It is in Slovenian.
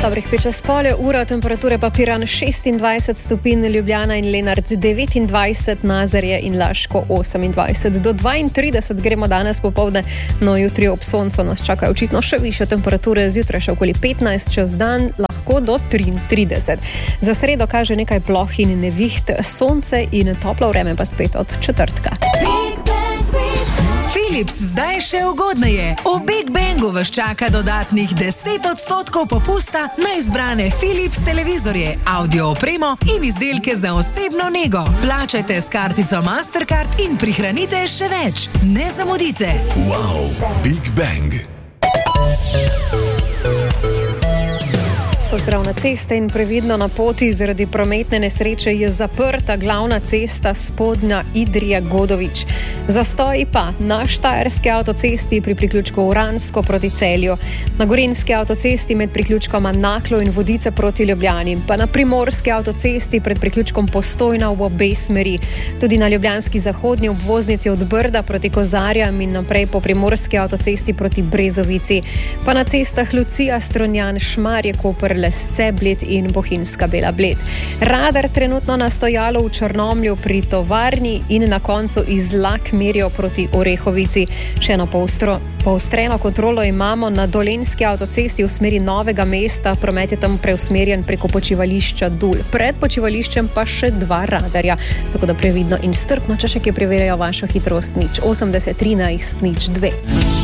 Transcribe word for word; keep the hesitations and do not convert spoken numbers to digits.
Dobrih pet čez pol ura, temperature pa Piran šestindvajset stopinj, Ljubljana in Lenart devetindvajset, Nazarje in Laško osemindvajset. Do dvaintrideset gremo danes popoldne, no jutri ob soncu nas čakajo očitno še višje temperature, zjutraj še okoli petnajst, čez dan lahko do triintrideset. Za sredo kaže nekaj ploh in neviht, sonce in toplo vreme pa spet od četrtka. Philips zdaj še ugodneje. V Big Bangu vas čaka dodatnih deset odstotkov popusta na izbrane Philips televizorje, audio opremo in izdelke za osebno nego. Plačajte s kartico Mastercard in prihranite še več. Ne zamudite. Wow, Big Bang. Pozdrav na ceste in previdno na poti, zaradi prometne nesreče je zaprta glavna cesta Spodnja Idrija-Godovič. Zastoji pa na štajerski avtocesti pri priključku Uransko proti Celju, na gorenjski avtocesti med priključkoma Naklo in Vodice proti Ljubljani, pa na primorski avtocesti pred priključkom Postojna v obe smeri. Tudi na ljubljanski zahodni obvoznici od Brda proti Kozarjam in naprej po primorski avtocesti proti Brezovici, pa na cestah Lucija, Strunjan, Šmarje, Koper, Lesce, Bled in Bohinjska Bela Bled. Radar trenutno na stojalu v Črnomlju pri tovarni in na koncu iz Lak merijo proti Orehovici. Še eno poostro, poostreno kontrolo imamo na dolenjski avtocesti v smeri Novega mesta, promet je tam preusmerjen preko počivališča Dul. Pred počivališčem pa še dva radarja, tako da previdno in strpno, če še kje preverjajo vašo hitrost, nič osemdeset trinajst nič dve.